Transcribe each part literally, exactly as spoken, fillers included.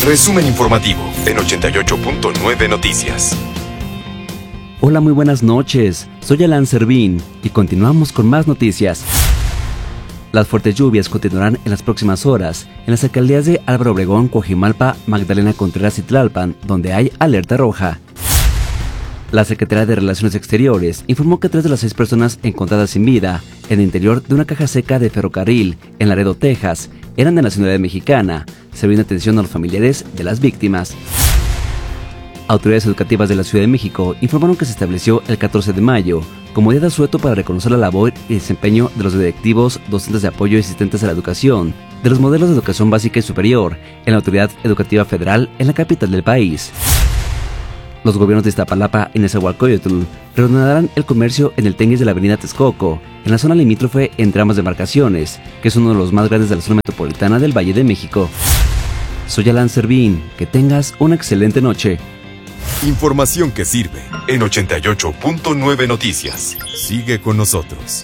Resumen informativo en ochenta y ocho punto nueve Noticias. Hola, muy buenas noches. Soy Alan Servín y continuamos con más noticias. Las fuertes lluvias continuarán en las próximas horas en las alcaldías de Álvaro Obregón, Coajimalpa, Magdalena Contreras y Tlalpan, donde hay alerta roja. La Secretaría de Relaciones Exteriores informó que tres de las seis personas encontradas sin vida en el interior de una caja seca de ferrocarril en Laredo, Texas, eran de nacionalidad mexicana. Se brinda atención a los familiares de las víctimas. Autoridades educativas de la Ciudad de México informaron que se estableció el catorce de mayo como día de asueto para reconocer la labor y desempeño de los directivos, docentes de apoyo y asistentes a la educación de los modelos de educación básica y superior en la Autoridad Educativa Federal en la capital del país. Los gobiernos de Iztapalapa y Nezahualcóyotl reanudarán el comercio en el tianguis de la avenida Texcoco, en la zona limítrofe entre ambas demarcaciones, que es uno de los más grandes de la zona metropolitana del Valle de México. Soy Alan Servín, que tengas una excelente noche. Información que sirve en ochenta y ocho punto nueve Noticias. Sigue con nosotros.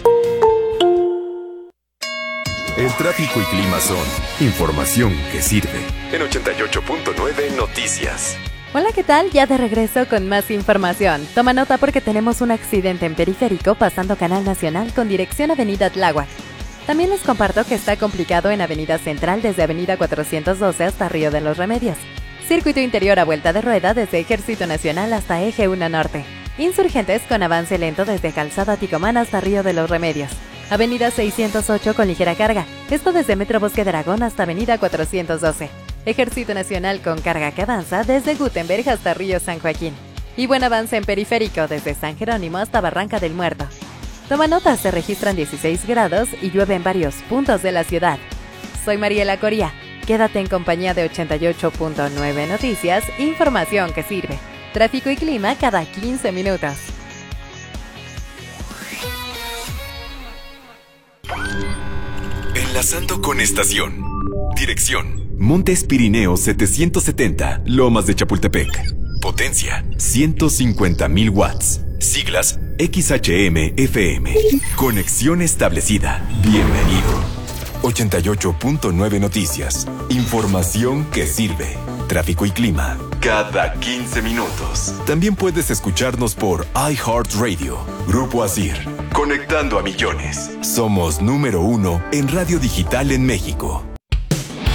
El tráfico y clima son información que sirve en ochenta y ocho punto nueve Noticias. Hola, ¿qué tal? Ya de regreso con más información. Toma nota porque tenemos un accidente en periférico pasando Canal Nacional con dirección Avenida Tláhuac. También les comparto que está complicado en Avenida Central desde Avenida cuatrocientos doce hasta Río de los Remedios. Circuito interior a vuelta de rueda desde Ejército Nacional hasta Eje uno Norte. Insurgentes con avance lento desde Calzada Ticomán hasta Río de los Remedios. Avenida seiscientos ocho con ligera carga, esto desde Metro Bosque de Aragón hasta Avenida cuatrocientos doce. Ejército Nacional con carga que avanza desde Gutenberg hasta Río San Joaquín. Y buen avance en periférico desde San Jerónimo hasta Barranca del Muerto. Toma nota, se registran dieciséis grados y llueve en varios puntos de la ciudad. Soy Mariela Coria. Quédate en compañía de ochenta y ocho punto nueve Noticias, información que sirve. Tráfico y clima cada quince minutos. Enlazando con estación. Dirección: Montes Pirineos setecientos setenta, Lomas de Chapultepec. Potencia: ciento cincuenta mil watts. Siglas: X H M F M. Conexión establecida. Bienvenido. ochenta y ocho punto nueve Noticias. Información que sirve. Tráfico y clima cada quince minutos. También puedes escucharnos por iHeartRadio. Grupo Asir. Conectando a millones. Somos número uno en radio digital en México.